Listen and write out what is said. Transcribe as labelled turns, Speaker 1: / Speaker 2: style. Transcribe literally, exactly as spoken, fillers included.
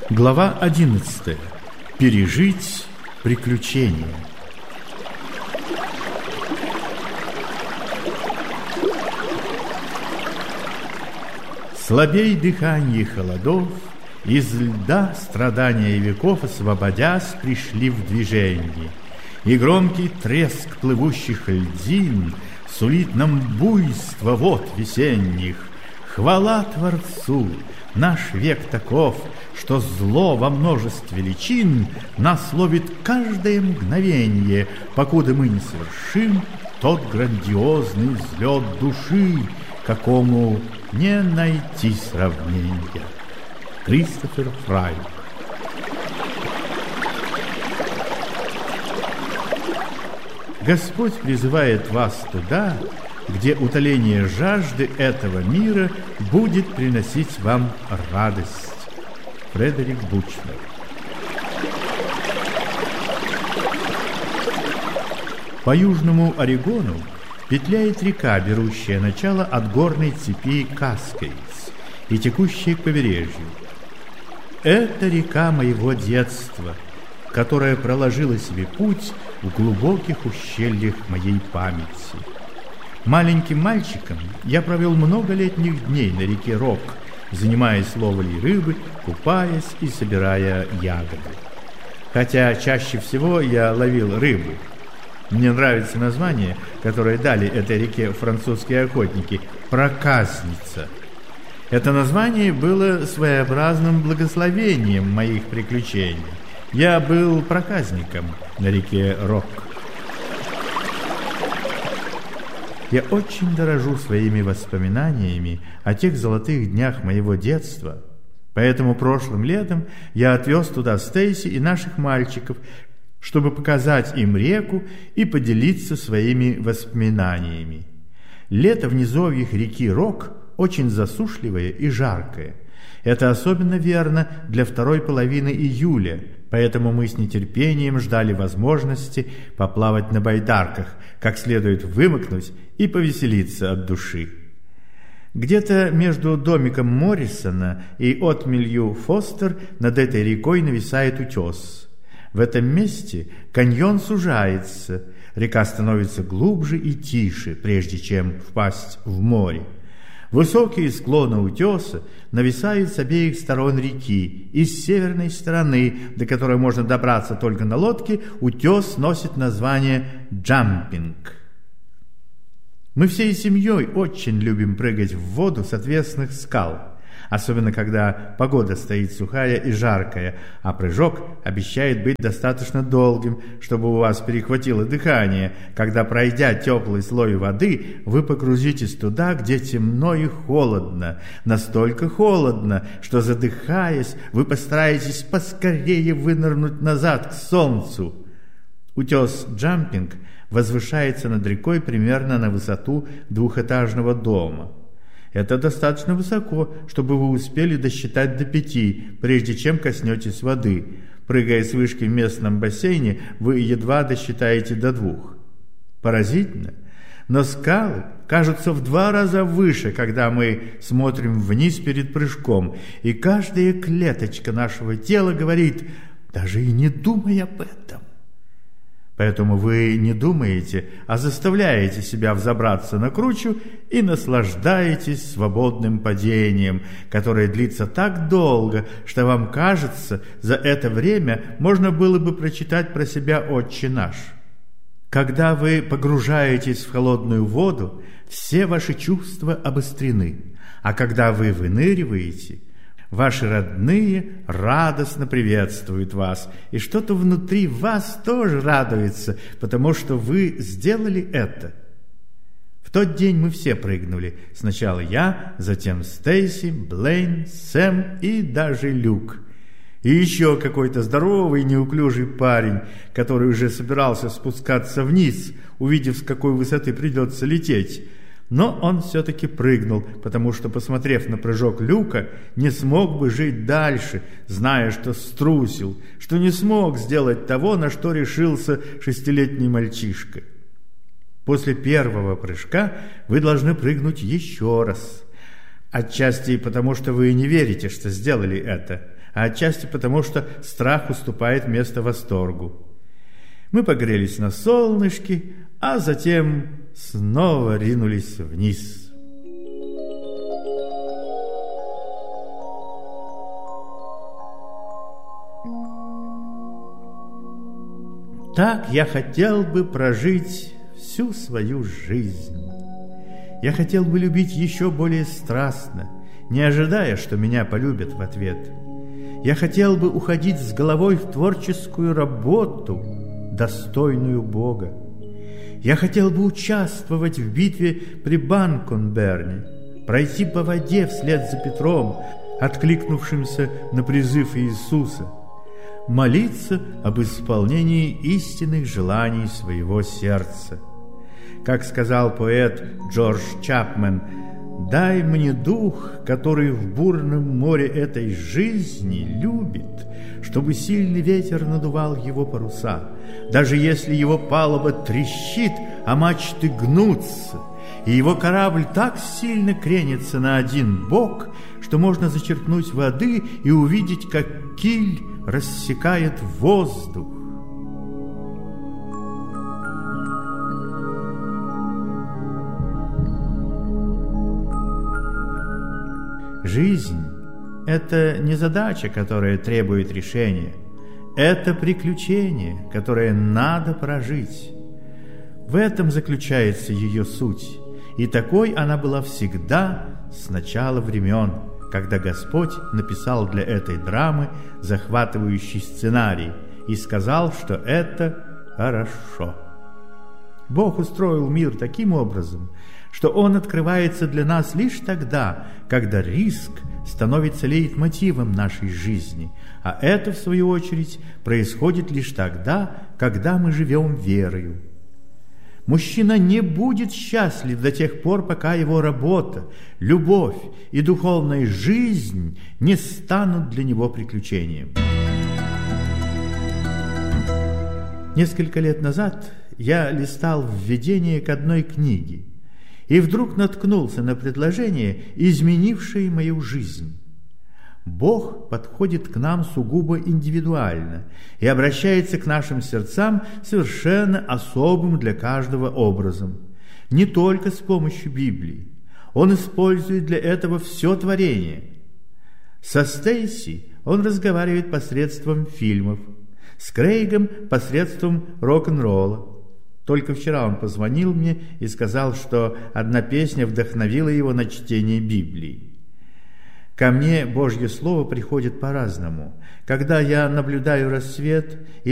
Speaker 1: Глава одиннадцатая. Пережить приключения. Слабей дыхание холодов, из льда страдания веков, освободясь, пришли в движение. И громкий треск плывущих льдин сулит нам буйство вод весенних. Хвала Творцу! Наш век таков, что зло во множестве личин нас ловит каждое мгновенье, покуда мы не совершим тот грандиозный взлет души, какому не найти сравнения. Кристофер Фрай. Господь призывает вас туда, где утоление жажды этого мира будет приносить вам радость. Фредерик Бучнер. По южному Орегону петляет река, берущая начало от горной цепи Каскейдс и текущая к побережью. Это река моего детства, которая проложила себе путь в глубоких ущельях моей памяти. Маленьким мальчиком я провел много летних дней на реке Рок, занимаясь ловлей рыбы, купаясь и собирая ягоды. Хотя чаще всего я ловил рыбу. Мне нравится название, которое дали этой реке французские охотники – «Проказница». Это название было своеобразным благословением моих приключений. Я был проказником на реке Рок. Я очень дорожу своими воспоминаниями о тех золотых днях моего детства, поэтому прошлым летом я отвез туда Стейси и наших мальчиков, чтобы показать им реку и поделиться своими воспоминаниями. Лето в низовьях реки Рок очень засушливое и жаркое. Это особенно верно для второй половины июля, поэтому мы с нетерпением ждали возможности поплавать на байдарках, как следует вымокнуть и повеселиться от души. Где-то между домиком Моррисона и отмелью Фостер над этой рекой нависает утес. В этом месте каньон сужается, река становится глубже и тише, прежде чем впасть в море. Высокие склоны утеса нависают с обеих сторон реки, и с северной стороны, до которой можно добраться только на лодке, утес носит название «Джампинг». Мы всей семьей очень любим прыгать в воду с отвесных скал, особенно когда погода стоит сухая и жаркая, а прыжок обещает быть достаточно долгим, чтобы у вас перехватило дыхание, когда, пройдя теплый слой воды, вы погрузитесь туда, где темно и холодно, настолько холодно, что, задыхаясь, вы постараетесь поскорее вынырнуть назад к солнцу. Утес Джампинг возвышается над рекой примерно на высоту двухэтажного дома. Это достаточно высоко, чтобы вы успели досчитать до пяти, прежде чем коснетесь воды. Прыгая с вышки в местном бассейне, вы едва досчитаете до двух. Поразительно, но скалы кажутся в два раза выше, когда мы смотрим вниз перед прыжком, и каждая клеточка нашего тела говорит: «Даже и не думай об этом». Поэтому вы не думаете, а заставляете себя взобраться на кручу и наслаждаетесь свободным падением, которое длится так долго, что вам кажется, за это время можно было бы прочитать про себя «Отче наш». Когда вы погружаетесь в холодную воду, все ваши чувства обострены, а когда вы выныриваете, ваши родные радостно приветствуют вас, и что-то внутри вас тоже радуется, потому что вы сделали это. В тот день мы все прыгнули. Сначала я, затем Стейси, Блейн, Сэм и даже Люк. И еще какой-то здоровый неуклюжий парень, который уже собирался спускаться вниз, увидев, с какой высоты придется лететь. Но он все-таки прыгнул, потому что, посмотрев на прыжок Люка, не смог бы жить дальше, зная, что струсил, что не смог сделать того, на что решился шестилетний мальчишка. После первого прыжка вы должны прыгнуть еще раз. Отчасти потому, что вы не верите, что сделали это, а отчасти потому, что страх уступает место восторгу. Мы погрелись на солнышке, а затем снова ринулись вниз. Так я хотел бы прожить всю свою жизнь. Я хотел бы любить еще более страстно, не ожидая, что меня полюбят в ответ. Я хотел бы уходить с головой в творческую работу, достойную Бога. Я хотел бы участвовать в битве при Банконберне, пройти по воде вслед за Петром, откликнувшимся на призыв Иисуса, молиться об исполнении истинных желаний своего сердца. Как сказал поэт Джордж Чапмен: «Дай мне дух, который в бурном море этой жизни любит, чтобы сильный ветер надувал его паруса, даже если его палуба трещит, а мачты гнутся, и его корабль так сильно кренится на один бок, что можно зачерпнуть воды и увидеть, как киль рассекает воздух». Жизнь – это не задача, которая требует решения. Это приключение, которое надо прожить. В этом заключается ее суть. И такой она была всегда с начала времен, когда Господь написал для этой драмы захватывающий сценарий и сказал, что это хорошо. Бог устроил мир таким образом, что он открывается для нас лишь тогда, когда риск становится лейтмотивом нашей жизни, а это, в свою очередь, происходит лишь тогда, когда мы живем верою. Мужчина не будет счастлив до тех пор, пока его работа, любовь и духовная жизнь не станут для него приключением. Несколько лет назад я листал введение к одной книге и вдруг наткнулся на предложение, изменившее мою жизнь. Бог подходит к нам сугубо индивидуально и обращается к нашим сердцам совершенно особым для каждого образом, не только с помощью Библии. Он использует для этого все творение. Со Стейси он разговаривает посредством фильмов, с Крейгом посредством рок-н-ролла. Только вчера он позвонил мне и сказал, что одна песня вдохновила его на чтение Библии. Ко мне Божье Слово приходит по-разному. Когда я наблюдаю рассвет